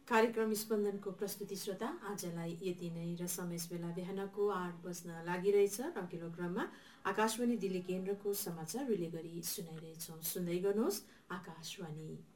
कार्यक्रम स्पन्दनको प्रस्तुति श्रोता आजलाई यति नै र समय बेला बिहानको 8 बज्न लागिरहेछ र अघिल्लो क्रममा आकाशवाणी दिल्ली केन्द्रको समाचार रिले गरी सुनाइरहेछौँ। सुन्दै गर्नुहोस् आकाशवाणी।